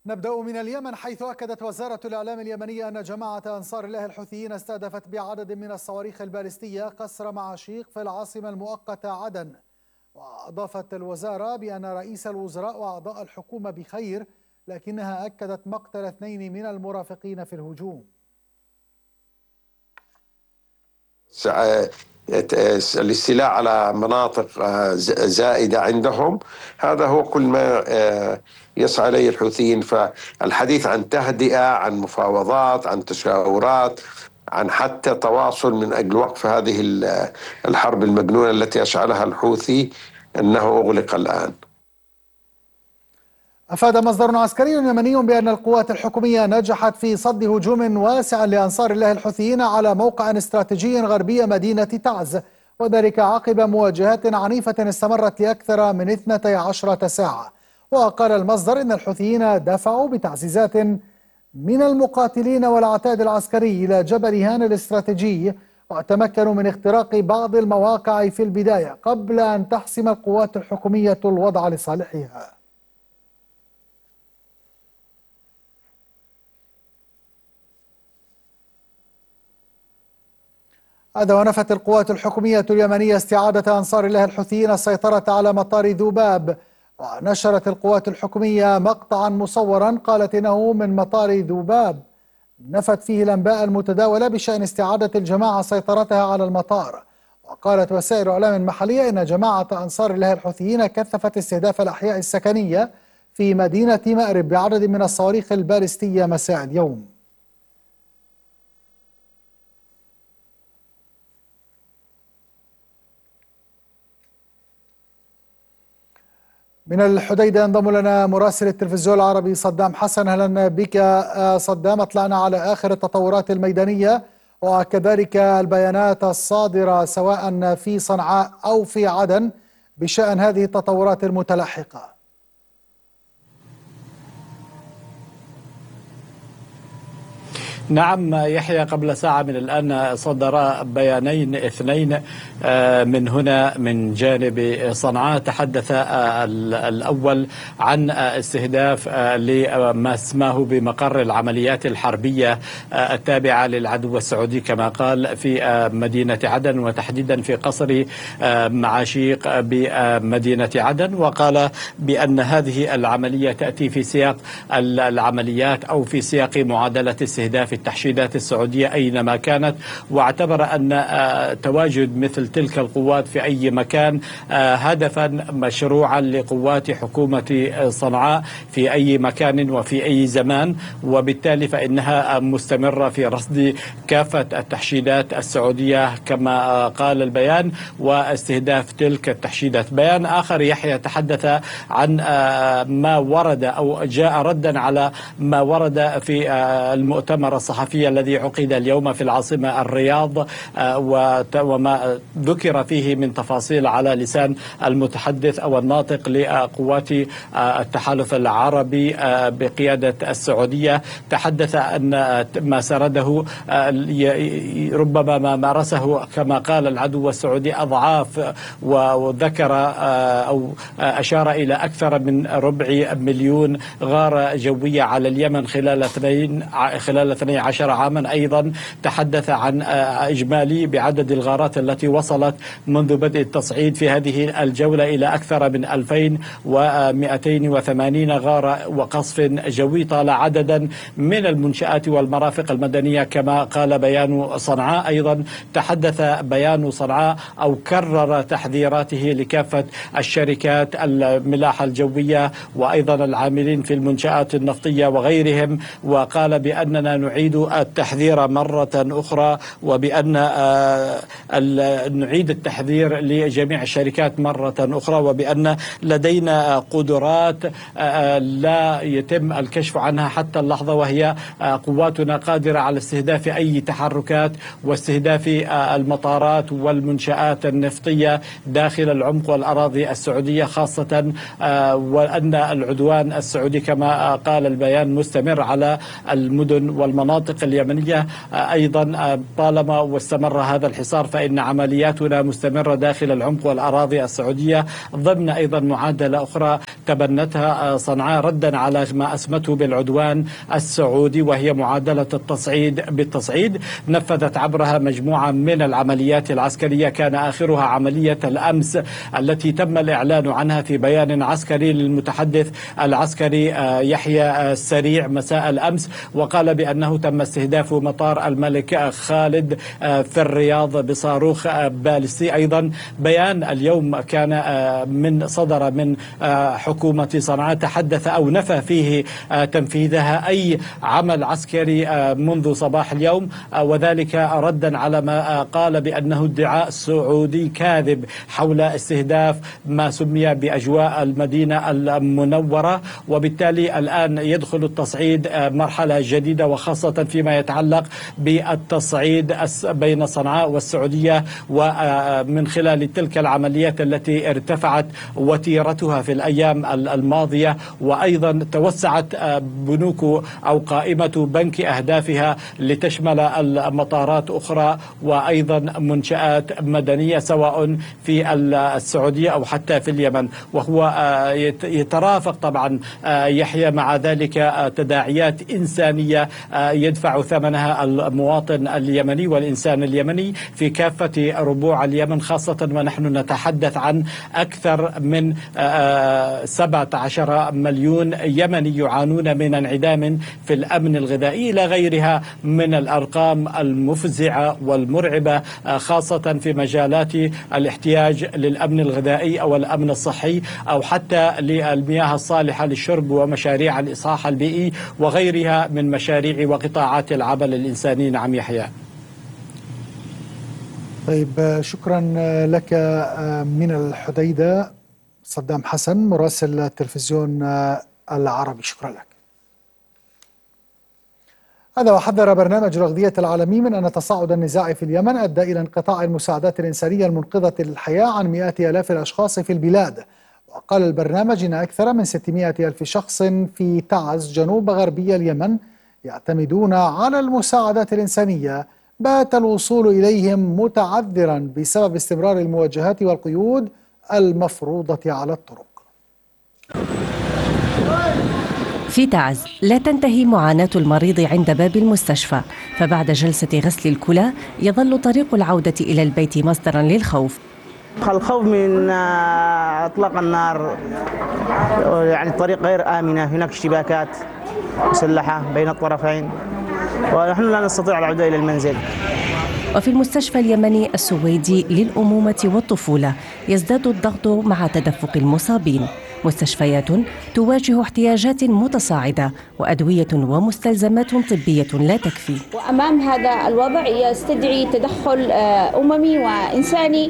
نبدأ من اليمن، حيث أكدت وزارة الإعلام اليمنية أن جماعة أنصار الله الحوثيين استهدفت بعدد من الصواريخ البالستية قصر معاشيق في العاصمة المؤقتة عدن. وأضافت الوزارة بأن رئيس الوزراء وأعضاء الحكومة بخير، لكنها أكدت مقتل 2 من المرافقين في الهجوم. الاستيلاء على مناطق زائدة عندهم، هذا هو كل ما يسعى إليه الحوثيين. فالحديث عن تهدئة، عن مفاوضات، عن تشاورات، عن حتى تواصل من أجل وقف هذه الحرب المجنونة التي أشعلها الحوثي، أنه أغلق الآن. أفاد مصدر عسكري يمني بأن القوات الحكومية نجحت في صد هجوم واسع لأنصار الله الحوثيين على موقع استراتيجي غربي مدينة تعز، وذلك عقب مواجهات عنيفة استمرت لأكثر من 12 ساعة. وقال المصدر إن الحوثيين دفعوا بتعزيزات من المقاتلين والعتاد العسكري إلى جبل هان الاستراتيجي، وتمكنوا من اختراق بعض المواقع في البداية قبل أن تحسم القوات الحكومية الوضع لصالحها. هذا ونفت القوات الحكومية اليمنية استعادة أنصار الله الحوثيين السيطرة على مطار ذوباب. ونشرت القوات الحكومية مقطعا مصورا قالت إنه من مطار ذوباب، نفت فيه الأنباء المتداولة بشأن استعادة الجماعة سيطرتها على المطار. وقالت وسائل إعلام محلية إن جماعة أنصار الله الحوثيين كثفت استهداف الأحياء السكنية في مدينة مأرب بعدد من الصواريخ البالستية مساء اليوم. من الحديدة ينضم لنا مراسل التلفزيون العربي صدام حسن. اهلا بك صدام. اطلعنا على آخر التطورات الميدانية وكذلك البيانات الصادرة سواء في صنعاء أو في عدن بشأن هذه التطورات المتلاحقة. نعم يحيى، قبل ساعة من الآن صدر بيانين اثنين من هنا من جانب صنعاء. تحدث الأول عن استهداف لما اسماه بمقر العمليات الحربية التابعة للعدو السعودي كما قال في مدينة عدن، وتحديدا في قصر معاشيق بمدينة عدن. وقال بأن هذه العملية تأتي في سياق العمليات أو في سياق معادلة استهداف التحشيدات السعودية أينما كانت، واعتبر أن تواجد مثل تلك القوات في أي مكان هدفا مشروعا لقوات حكومة صنعاء في أي مكان وفي أي زمان، وبالتالي فإنها مستمرة في رصد كافة التحشيدات السعودية كما قال البيان واستهداف تلك التحشيدات. بيان آخر يحيى تحدث عن ما ورد أو جاء ردا على ما ورد في المؤتمر الصحفي الذي عقد اليوم في العاصمة الرياض، وما ذكر فيه من تفاصيل على لسان المتحدث أو الناطق لقوات التحالف العربي بقيادة السعودية. تحدث أن ما سرده ربما ما مارسه كما قال العدو السعودي أضعاف، وذكر أو أشار إلى أكثر من 250,000 غارة جوية على اليمن خلال 12 عاما. أيضا تحدث عن إجمالي بعدد الغارات التي وصلت منذ بدء التصعيد في هذه الجولة إلى أكثر من 2280 غارة وقصف جوي طال عددا من المنشآت والمرافق المدنية كما قال بيان صنعاء. أيضا تحدث بيان صنعاء أو كرر تحذيراته لكافة الشركات الملاحة الجوية وأيضا العاملين في المنشآت النفطية وغيرهم، وقال بأننا نعيد التحذير مرة أخرى، وبأن نعيد التحذير لجميع الشركات مرة أخرى، وبأن لدينا قدرات لا يتم الكشف عنها حتى اللحظة، وهي قواتنا قادرة على استهداف أي تحركات واستهداف المطارات والمنشآت النفطية داخل العمق والأراضي السعودية خاصة، وأن العدوان السعودي كما قال البيان مستمر على المدن والمناطق المناطق اليمنية أيضا طالما واستمر هذا الحصار فإن عملياتنا مستمرة داخل العمق والأراضي السعودية ضمن أيضا معادلة أخرى تبنتها صنعاء ردا على ما أسمته بالعدوان السعودي، وهي معادلة التصعيد بالتصعيد. نفذت عبرها مجموعة من العمليات العسكرية، كان آخرها عملية الأمس التي تم الإعلان عنها في بيان عسكري للمتحدث العسكري يحيى السريع مساء الأمس، وقال بأنه تم استهداف مطار الملك خالد في الرياض بصاروخ باليستي. أيضا بيان اليوم كان صدر من حكومة صنعاء تحدث أو نفى فيه تنفيذها أي عمل عسكري منذ صباح اليوم، وذلك ردا على ما قال بأنه ادعاء سعودي كاذب حول استهداف ما سمي بأجواء المدينة المنورة. وبالتالي الآن يدخل التصعيد مرحلة جديدة، وخاصة فيما يتعلق بالتصعيد بين صنعاء والسعودية، ومن خلال تلك العمليات التي ارتفعت وتيرتها في الأيام الماضية، وأيضا توسعت بنوك أو قائمة بنك أهدافها لتشمل المطارات أخرى وأيضا منشآت مدنية سواء في السعودية أو حتى في اليمن. وهو يترافق طبعا يحيى مع ذلك تداعيات إنسانية يدفع ثمنها المواطن اليمني والإنسان اليمني في كافة ربوع اليمن، خاصة ونحن نتحدث عن أكثر من 17 مليون يمني يعانون من انعدام في الأمن الغذائي إلى غيرها من الأرقام المفزعة والمرعبة، خاصة في مجالات الاحتياج للأمن الغذائي أو الأمن الصحي أو حتى للمياه الصالحة للشرب ومشاريع الإصلاح البيئي وغيرها من مشاريع وقطاعات العمل الإنساني. نعم يحيى. طيب، شكرا لك من الحديدة صدام حسن مراسل التلفزيون العربي، شكرا لك. هذا وحذر برنامج الأغذية العالمي من أن تصاعد النزاع في اليمن أدى إلى انقطاع المساعدات الإنسانية المنقذة للحياة عن مئات آلاف الأشخاص في البلاد. وقال البرنامج إن أكثر من 600 ألف شخص في تعز جنوب غربي اليمن يعتمدون على المساعدات الإنسانية بات الوصول إليهم متعذرا بسبب استمرار المواجهات والقيود المفروضة على الطرق. في تعز لا تنتهي معاناة المريض عند باب المستشفى، فبعد جلسة غسل الكلى يظل طريق العودة إلى البيت مصدرا للخوف. الخوف من اطلاق النار، يعني الطريق غير آمنة، هناك اشتباكات مسلحة بين الطرفين ونحن لا نستطيع العودة إلى المنزل. وفي المستشفى اليمني السويدي للأمومة والطفولة يزداد الضغط مع تدفق المصابين. مستشفيات تواجه احتياجات متصاعدة وأدوية ومستلزمات طبية لا تكفي. وأمام هذا الوضع يستدعي تدخل أممي وإنساني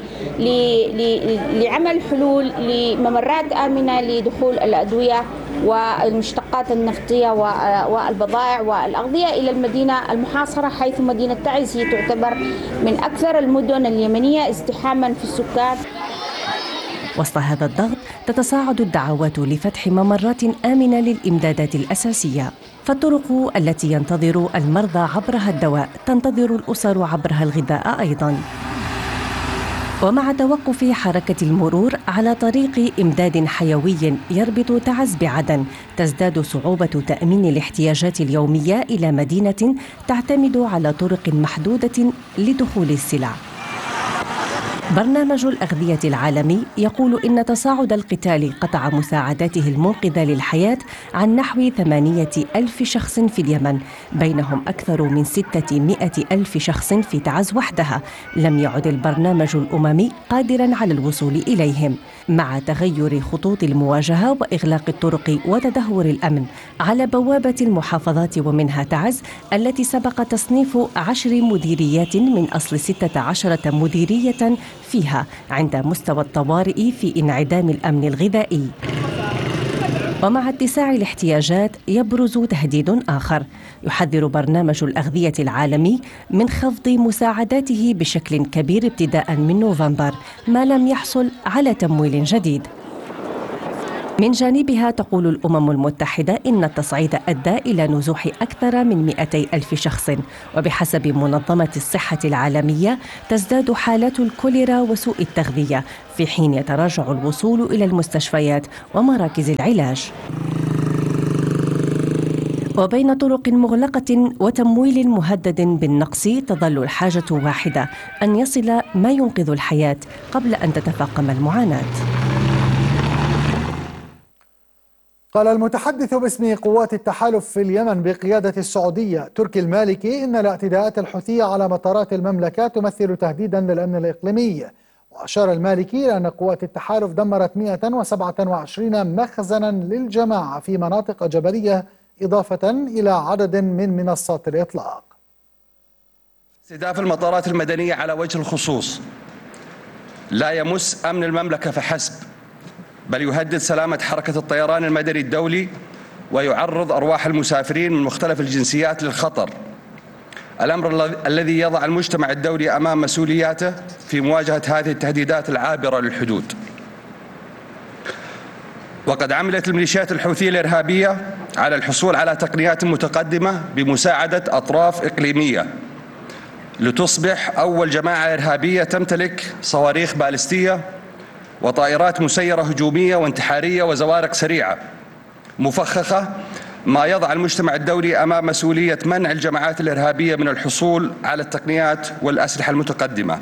لعمل حلول لممرات آمنة لدخول الأدوية والمشتقات النفطية والبضائع والأغذية إلى المدينة المحاصرة، حيث مدينة تعز هي تعتبر من أكثر المدن اليمنية ازدحاما في السكان. وسط هذا الضغط تتصاعد الدعوات لفتح ممرات آمنة للإمدادات الأساسية، فالطرق التي ينتظر المرضى عبرها الدواء تنتظر الأسر عبرها الغذاء أيضاً. ومع توقف حركة المرور على طريق إمداد حيوي يربط تعز بعدن تزداد صعوبة تأمين الاحتياجات اليومية إلى مدينة تعتمد على طرق محدودة لدخول السلع. برنامج الأغذية العالمي يقول إن تصاعد القتال قطع مساعداته المنقذة للحياة عن نحو 800,000 شخص في اليمن، بينهم أكثر من 600,000 شخص في تعز وحدها. لم يعد البرنامج الأممي قادراً على الوصول إليهم، مع تغير خطوط المواجهة وإغلاق الطرق وتدهور الأمن على بوابة المحافظات ومنها تعز التي سبق تصنيف 10 مديريات من أصل 16 مديرية فيها عند مستوى الطوارئ في انعدام الأمن الغذائي. ومع اتساع الاحتياجات يبرز تهديد آخر. يحذر برنامج الأغذية العالمي من خفض مساعداته بشكل كبير ابتداء من نوفمبر ما لم يحصل على تمويل جديد. من جانبها تقول الأمم المتحدة إن التصعيد أدى إلى نزوح أكثر من 200,000 شخص، وبحسب منظمة الصحة العالمية تزداد حالات الكوليرا وسوء التغذية في حين يتراجع الوصول إلى المستشفيات ومراكز العلاج. وبين طرق مغلقة وتمويل مهدد بالنقص تظل الحاجة واحدة: أن يصل ما ينقذ الحياة قبل أن تتفاقم المعاناة. قال المتحدث باسم قوات التحالف في اليمن بقيادة السعودية تركي المالكي إن الاعتداءات الحوثية على مطارات المملكة تمثل تهديدا للأمن الإقليمي. وأشار المالكي إلى أن قوات التحالف دمرت 127 مخزنا للجماعة في مناطق جبلية، إضافة إلى عدد من منصات الإطلاق. استهداف المطارات المدنية على وجه الخصوص لا يمس أمن المملكة فحسب، بل يهدد سلامة حركة الطيران المدني الدولي ويعرض أرواح المسافرين من مختلف الجنسيات للخطر، الأمر الذي يضع المجتمع الدولي أمام مسؤولياته في مواجهة هذه التهديدات العابرة للحدود. وقد عملت الميليشيات الحوثية الإرهابية على الحصول على تقنيات متقدمة بمساعدة أطراف إقليمية لتصبح أول جماعة إرهابية تمتلك صواريخ باليستية وطائرات مسيرة هجومية وانتحارية وزوارق سريعة مفخخة، ما يضع المجتمع الدولي أمام مسؤولية منع الجماعات الإرهابية من الحصول على التقنيات والأسلحة المتقدمة.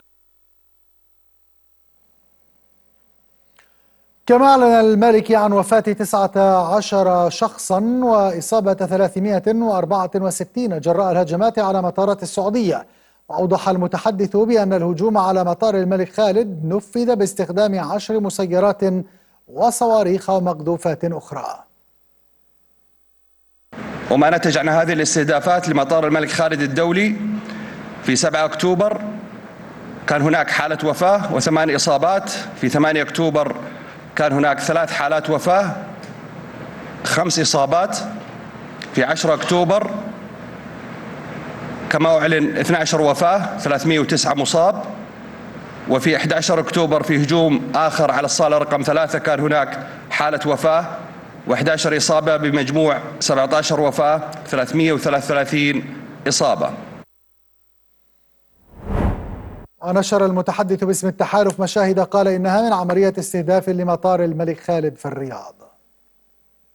كما أعلن المالكي عن وفاة 19 شخصا وإصابة 364 جراء الهجمات على مطارات السعودية. وأوضح المتحدث بأن الهجوم على مطار الملك خالد نفذ باستخدام 10 مسيرات وصواريخ ومقذوفات أخرى. وما نتج عن هذه الاستهدافات لمطار الملك خالد الدولي في 7 أكتوبر كان هناك حالة وفاة و8 إصابات. في 8 أكتوبر كان هناك 3 حالات وفاة 5 إصابات. في 10 أكتوبر كما أعلن 12 وفاة 309 مصاب. وفي 11 أكتوبر في هجوم آخر على الصالة رقم 3 كان هناك حالة وفاة و11 إصابة، بمجموع 17 وفاة 333 إصابة. ونشر المتحدث باسم التحالف مشاهد قال إنها من عملية استهداف لمطار الملك خالد في الرياض.